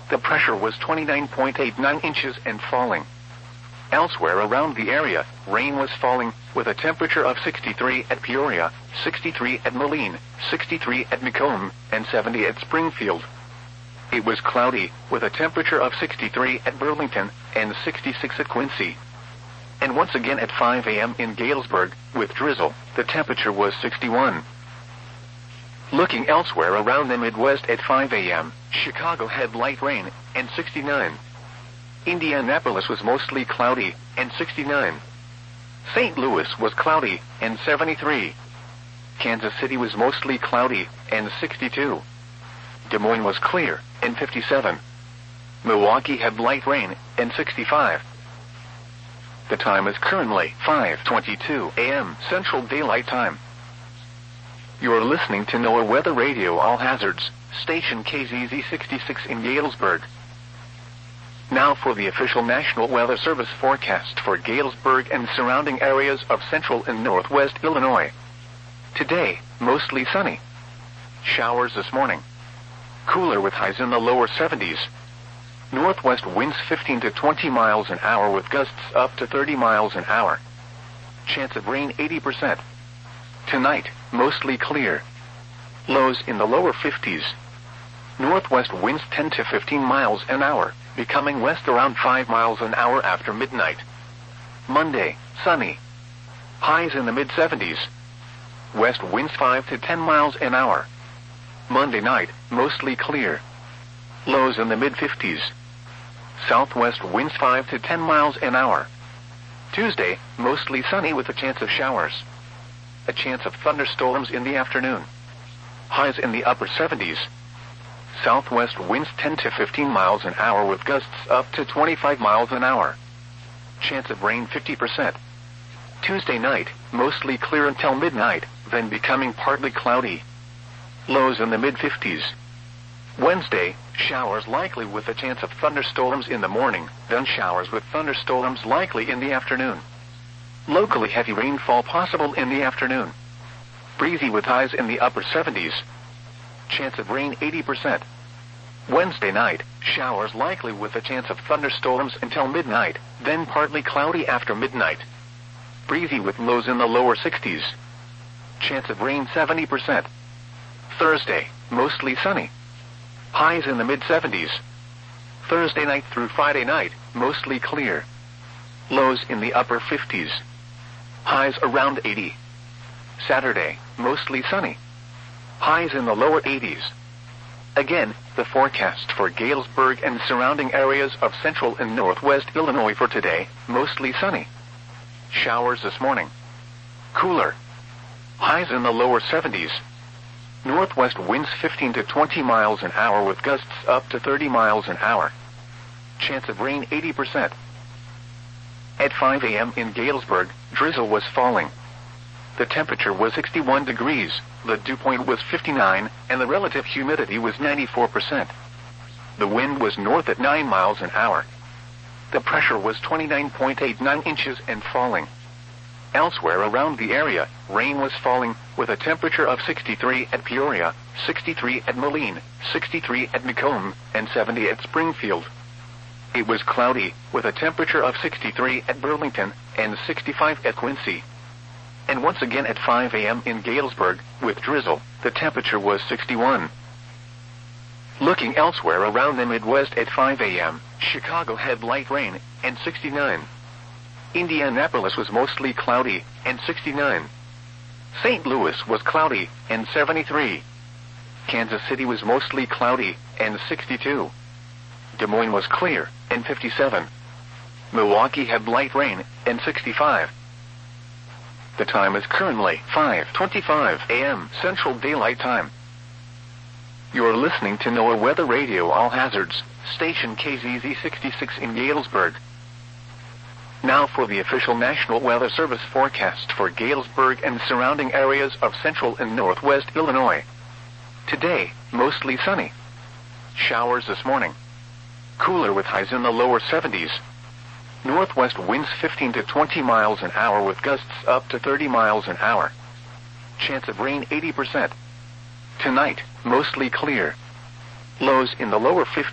The pressure was 29.89 inches and falling. Elsewhere around the area, rain was falling, with a temperature of 63 at Peoria, 63 at Moline, 63 at Macomb, and 70 at Springfield. It was cloudy, with a temperature of 63 at Burlington, and 66 at Quincy. And once again at 5 a.m. in Galesburg, with drizzle, the temperature was 61. Looking elsewhere around the Midwest at 5 a.m., Chicago had light rain, and 69. Indianapolis was mostly cloudy, and 69. St. Louis was cloudy, and 73. Kansas City was mostly cloudy, and 62. Des Moines was clear, and 57. Milwaukee had light rain, and 65. The time is currently 5:22 a.m. Central Daylight Time. You are listening to NOAA Weather Radio All Hazards, station KZZ 66 in Galesburg. Now for the official National Weather Service forecast for Galesburg and surrounding areas of central and northwest Illinois. Today, mostly sunny. Showers this morning. Cooler with highs in the lower 70s. Northwest winds 15 to 20 miles an hour with gusts up to 30 miles an hour. Chance of rain 80%. Tonight, mostly clear. Lows in the lower 50s. Northwest winds 10 to 15 miles an hour, becoming west around 5 miles an hour after midnight. Monday, sunny. Highs in the mid-70s. West winds 5 to 10 miles an hour. Monday night, mostly clear. Lows in the mid-50s. Southwest winds 5 to 10 miles an hour. Tuesday, mostly sunny with a chance of showers. A chance of thunderstorms in the afternoon. Highs in the upper 70s. Southwest winds 10 to 15 miles an hour with gusts up to 25 miles an hour. Chance of rain 50%. Tuesday night, mostly clear until midnight, then becoming partly cloudy. Lows in the mid-50s. Wednesday, showers likely with a chance of thunderstorms in the morning, then showers with thunderstorms likely in the afternoon. Locally heavy rainfall possible in the afternoon. Breezy with highs in the upper 70s. Chance of rain 80%. Wednesday night, showers likely with a chance of thunderstorms until midnight, then partly cloudy after midnight. Breezy with lows in the lower 60s. Chance of rain 70%. Thursday, mostly sunny. Highs in the mid-70s. Thursday night through Friday night, mostly clear. Lows in the upper 50s. Highs around 80. Saturday, mostly sunny. Highs in the lower 80s. Again, the forecast for Galesburg and surrounding areas of central and northwest Illinois for today, mostly sunny. Showers this morning. Cooler. Highs in the lower 70s. Northwest winds 15 to 20 miles an hour with gusts up to 30 miles an hour. Chance of rain 80%. At 5 a.m. in Galesburg, drizzle was falling. The temperature was 61 degrees, the dew point was 59, and the relative humidity was 94%. The wind was north at 9 miles an hour. The pressure was 29.89 inches and falling. Elsewhere around the area, rain was falling, with a temperature of 63 at Peoria, 63 at Moline, 63 at Macomb, and 70 at Springfield. It was cloudy, with a temperature of 63 at Burlington, and 65 at Quincy. And once again at 5 a.m. in Galesburg, with drizzle, the temperature was 61. Looking elsewhere around the Midwest at 5 a.m., Chicago had light rain, and 69. Indianapolis was mostly cloudy, and 69. St. Louis was cloudy, and 73. Kansas City was mostly cloudy, and 62. Des Moines was clear, and 57. Milwaukee had light rain, and 65. The time is currently 5:25 a.m. Central Daylight Time. You are listening to NOAA Weather Radio All Hazards, station KZZ 66 in Galesburg. Now for the official National Weather Service forecast for Galesburg and surrounding areas of central and northwest Illinois. Today, mostly sunny. Showers this morning. Cooler with highs in the lower 70s. Northwest winds 15 to 20 miles an hour with gusts up to 30 miles an hour. Chance of rain 80%. Tonight, mostly clear. Lows in the lower 50s.